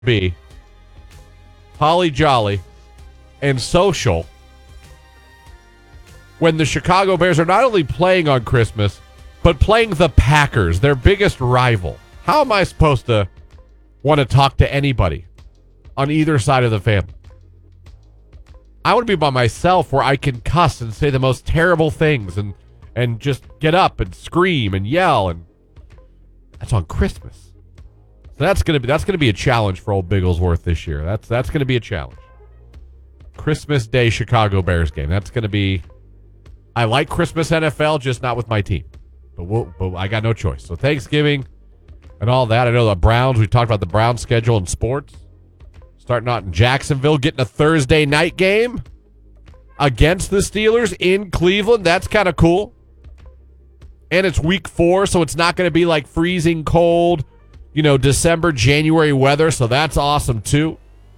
be holly jolly and social when the Chicago Bears are not only playing on Christmas, but playing the Packers, their biggest rival? How am I supposed to want to talk to anybody on either side of the family? I want to be by myself where I can cuss and say the most terrible things and just get up and scream and yell, and that's on Christmas. So that's gonna be a challenge for old Bigglesworth this year. That's gonna be a challenge. Christmas Day Chicago Bears game. That's gonna be. I like Christmas NFL, just not with my team. But I got no choice. So Thanksgiving and all that. I know the Browns. We talked about the Browns schedule in sports. Starting out in Jacksonville, getting a Thursday night game against the Steelers in Cleveland. That's kind of cool. And it's week 4, so it's not going to be like freezing cold, December, January weather. So that's awesome too.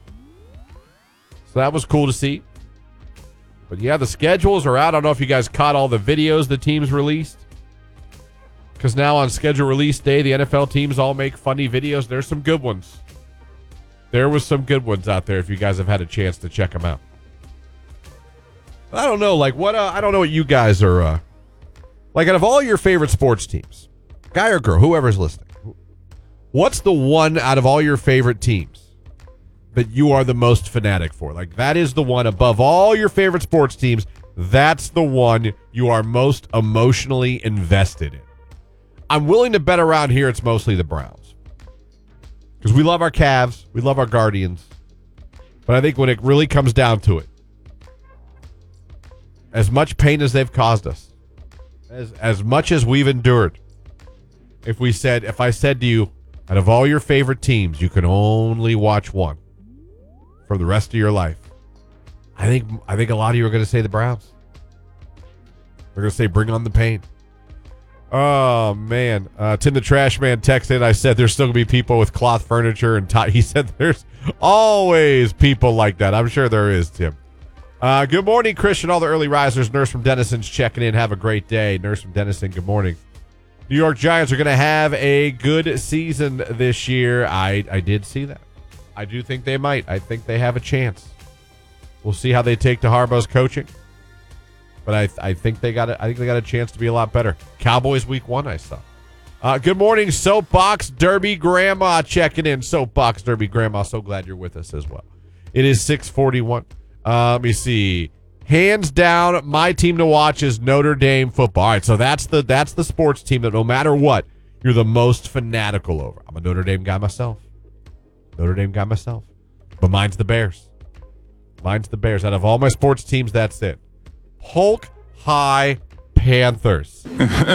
So that was cool to see. But yeah, the schedules are out. I don't know if you guys caught all the videos the teams released. Because now on schedule release day, the NFL teams all make funny videos. There's some good ones. There was some good ones out there if you guys have had a chance to check them out. I don't know, I don't know what you guys are, out of all your favorite sports teams, guy or girl, whoever's listening, what's the one out of all your favorite teams that you are the most fanatic for? That is the one above all your favorite sports teams. That's the one you are most emotionally invested in. I'm willing to bet around here it's mostly the Browns. Because we love our Cavs, we love our Guardians. But I think when it really comes down to it, as much pain as they've caused us, as much as we've endured, if I said to you, out of all your favorite teams, you can only watch one for the rest of your life, I think a lot of you are going to say the Browns. They're going to say, bring on the pain. Oh, man. Tim the Trash Man texted. I said there's still going to be people with cloth furniture. And he said there's always people like that. I'm sure there is, Tim. Good morning, Christian. All the early risers. Nurse from Denison's checking in. Have a great day. Nurse from Denison, good morning. New York Giants are going to have a good season this year. I did see that. I do think they might. I think they have a chance. We'll see how they take to Harbaugh's coaching. But I think they got a chance to be a lot better. Cowboys week 1, I saw. Good morning, Soapbox Derby Grandma checking in. Soapbox Derby Grandma, so glad you're with us as well. It is 6:41. Let me see. Hands down, my team to watch is Notre Dame football. All right, so that's the sports team that no matter what, you're the most fanatical over. I'm a Notre Dame guy myself. But mine's the Bears. Out of all my sports teams, that's it. Polk High Panthers.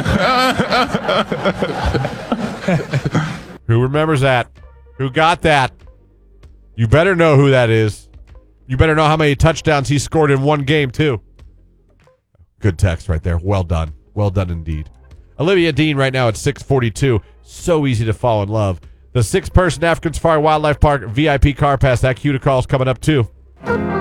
Who remembers that? Who got that? You better know who that is. You better know how many touchdowns he scored in one game, too. Good text right there. Well done. Well done indeed. Olivia Dean right now at 6:42. So easy to fall in love. The 6-person African Safari Wildlife Park VIP car pass. That cue to call is coming up, too.